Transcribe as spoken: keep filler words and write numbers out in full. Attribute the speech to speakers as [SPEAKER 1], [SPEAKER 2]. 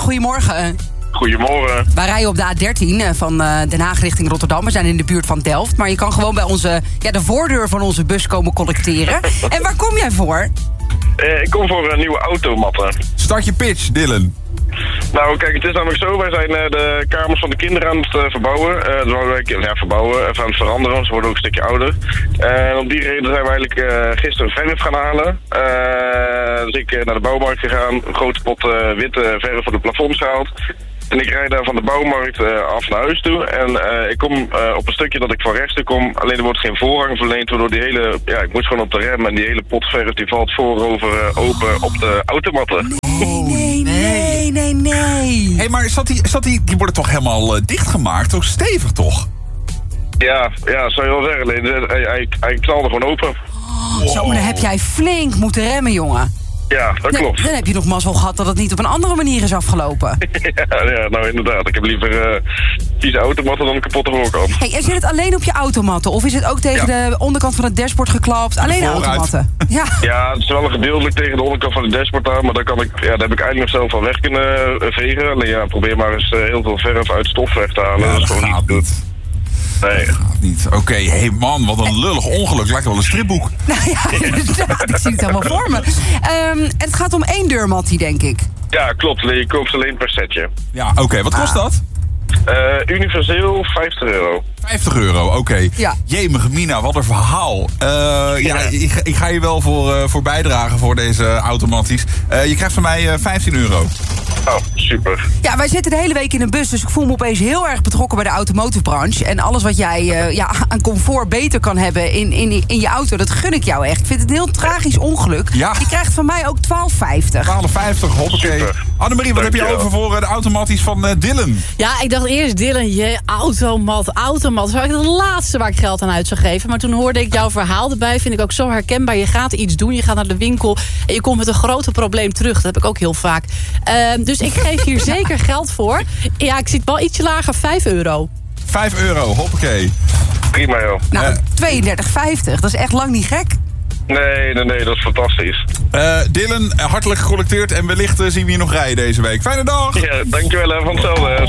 [SPEAKER 1] goedemorgen.
[SPEAKER 2] Goedemorgen.
[SPEAKER 1] Wij rijden op de A dertien van Den Haag richting Rotterdam. We zijn in de buurt van Delft. Maar je kan gewoon bij onze, ja, de voordeur van onze bus komen collecteren. En waar kom jij voor?
[SPEAKER 2] Uh, ik kom voor een nieuwe automatten.
[SPEAKER 3] Start je pitch, Dylan.
[SPEAKER 2] Nou, kijk, het is namelijk zo. Wij zijn uh, de kamers van de kinderen aan het uh, verbouwen. Uh, dus wij, ja, verbouwen, even aan het veranderen. Ze worden ook een stukje ouder. En uh, om die reden zijn we eigenlijk uh, gisteren verf gaan halen. Uh, dus ik uh, naar de bouwmarkt gegaan. Een grote pot uh, witte verf voor de plafonds gehaald. En ik rijd daar van de bouwmarkt uh, af naar huis toe. En uh, ik kom uh, op een stukje dat ik van rechts toe kom. Alleen er wordt geen voorrang verleend. Waardoor die hele... Ja, ik moet gewoon op de rem. En die hele pot verf die valt voorover uh, open op de automatten.
[SPEAKER 1] Nee, nee, nee, nee, nee.
[SPEAKER 3] Hé, hey, maar zat die, zat die, die worden toch helemaal uh, dichtgemaakt? Ook stevig, toch?
[SPEAKER 2] Ja, ja, zou je wel zeggen. Alleen, hij, hij, hij knalde gewoon open.
[SPEAKER 1] Oh, zo, maar dan heb jij flink moeten remmen, jongen.
[SPEAKER 2] Ja, dat
[SPEAKER 1] Nee,
[SPEAKER 2] klopt.
[SPEAKER 1] dan heb je nog mazzel gehad dat het niet op een andere manier is afgelopen.
[SPEAKER 2] ja, ja, nou inderdaad. Ik heb liever uh, vieze automatten dan een kapotte voorkant.
[SPEAKER 1] Hey, en zit het alleen op je automatten? Of is het ook tegen
[SPEAKER 2] Ja.
[SPEAKER 1] de onderkant van het dashboard geklapt? Alleen de
[SPEAKER 3] Vooruit.
[SPEAKER 1] automatten? Ja.
[SPEAKER 2] Ja, het is wel gedeeltelijk tegen de onderkant van de dashboard aan, maar daar, kan ik, ja, daar heb ik eigenlijk nog zelf van weg kunnen uh, vegen. Alleen ja, probeer maar eens uh, heel veel verf uit stof weg te halen.
[SPEAKER 3] Ja,
[SPEAKER 2] dat is
[SPEAKER 3] dat
[SPEAKER 2] gewoon
[SPEAKER 3] gaat
[SPEAKER 2] niet.
[SPEAKER 3] niet.
[SPEAKER 2] Nee.
[SPEAKER 3] Gaat niet. Oké, okay, hé hey man, wat een lullig ongeluk. Lijkt wel een stripboek.
[SPEAKER 1] Nou ja, inderdaad. Ik zie het helemaal voor me. Um, en het gaat om één deurmattie, denk ik.
[SPEAKER 2] Ja, klopt. Je koopt ze alleen per setje.
[SPEAKER 3] Ja, oké. Okay, wat kost
[SPEAKER 1] Ah.
[SPEAKER 3] dat?
[SPEAKER 2] Uh, universeel vijftig euro.
[SPEAKER 3] vijftig euro, oké. Okay.
[SPEAKER 1] Ja.
[SPEAKER 3] Jemige Mina, wat een verhaal. Uh, ja, ja. Ik, ik ga je wel voor, uh, voor bijdragen voor deze automaties. Uh, je krijgt van mij uh, vijftien euro.
[SPEAKER 2] Oh, super.
[SPEAKER 1] Ja, wij zitten de hele week in een bus, dus ik voel me opeens heel erg betrokken bij de automotive branche. En alles wat jij uh, ja, aan comfort beter kan hebben in, in, in je auto, dat gun ik jou echt. Ik vind het een heel tragisch ongeluk.
[SPEAKER 3] Ja.
[SPEAKER 1] Je krijgt van mij ook twaalf vijftig.
[SPEAKER 3] twaalf vijftig, hoppakee.
[SPEAKER 2] Super.
[SPEAKER 3] Annemarie, wat heb je over voor uh, de automaties van uh, Dylan?
[SPEAKER 4] Ja, ik dacht eerst, Dylan, je automat, automat. Dat was eigenlijk het laatste waar ik geld aan uit zou geven. Maar toen hoorde ik jouw verhaal erbij. Vind ik ook zo herkenbaar. Je gaat iets doen, je gaat naar de winkel en je komt met een grote probleem terug. Dat heb ik ook heel vaak. Uh, dus ik geef hier zeker geld voor. Ja, ik zit wel ietsje lager, vijf euro.
[SPEAKER 3] vijf euro, hoppakee.
[SPEAKER 2] Prima, joh.
[SPEAKER 1] Nou,
[SPEAKER 3] Uh.
[SPEAKER 1] tweeëndertig vijftig, dat is echt lang niet gek.
[SPEAKER 2] Nee, nee, nee, dat is fantastisch.
[SPEAKER 3] Uh, Dylan, hartelijk gecollecteerd en wellicht uh, zien we je nog rijden deze week. Fijne dag!
[SPEAKER 2] Ja, dankjewel hè, van hetzelfde.